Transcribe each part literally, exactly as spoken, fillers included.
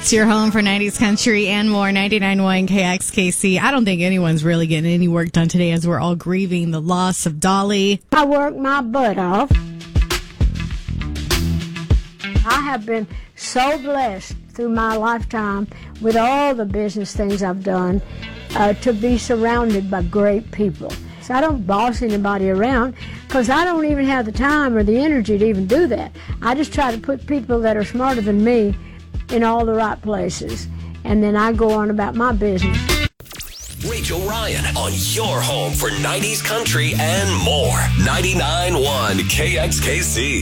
It's your home for nineties country and more. ninety-nine point one K X K C. I don't think anyone's really getting any work done today as we're all grieving the loss of Dolly. I work my butt off. I have been so blessed through my lifetime with all the business things I've done uh, to be surrounded by great people. So I don't boss anybody around because I don't even have the time or the energy to even do that. I just try to put people that are smarter than me in all the right places, and then I go on about my business. Rachel Ryan on your home for nineties country and more. ninety-nine point one K X K C.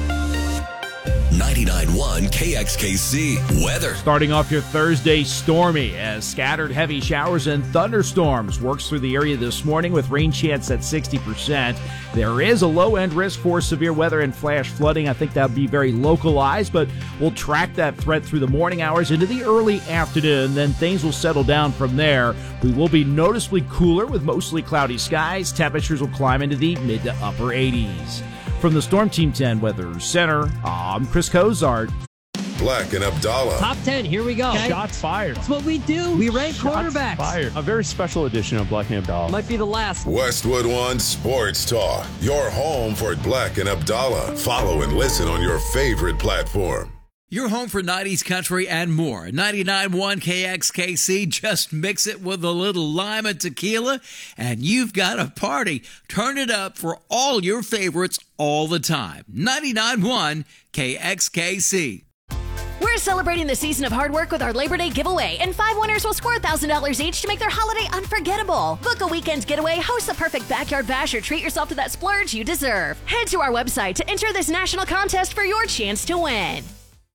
ninety-nine point one K X K C weather. Starting off your Thursday stormy as scattered heavy showers and thunderstorms works through the area this morning with rain chance at sixty percent. There is a low-end risk for severe weather and flash flooding. I think that would be very localized, but we'll track that threat through the morning hours into the early afternoon. Then things will settle down from there. We will be noticeably cooler with mostly cloudy skies. Temperatures will climb into the mid to upper eighties. From the Storm Team ten Weather Center, I'm Chris Cozart. Black and Abdallah. Top ten, here we go. Okay. Shots fired. That's what we do. We rank Shots quarterbacks. Fired. A very special edition of Black and Abdallah. Might be the last. Westwood One Sports Talk. Your home for Black and Abdallah. Follow and listen on your favorite platform. Your home for nineties country and more. ninety-nine point one K X K C. Just mix it with a little lime and tequila, and you've got a party. Turn it up for all your favorites all the time. ninety-nine point one K X K C. We're celebrating the season of hard work with our Labor Day giveaway, and five winners will score one thousand dollars each to make their holiday unforgettable. Book a weekend getaway, host the perfect backyard bash, or treat yourself to that splurge you deserve. Head to our website to enter this national contest for your chance to win.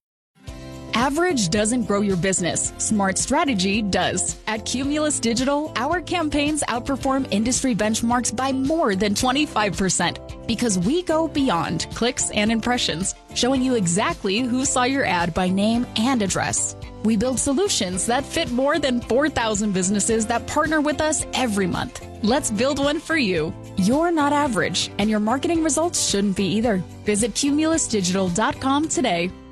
Average doesn't grow your business. Smart strategy does. At Cumulus Digital, our campaigns outperform industry benchmarks by more than twenty-five percent because we go beyond clicks and impressions, showing you exactly who saw your ad by name and address. We build solutions that fit more than four thousand businesses that partner with us every month. Let's build one for you. You're not average, and your marketing results shouldn't be either. Visit cumulus digital dot com today.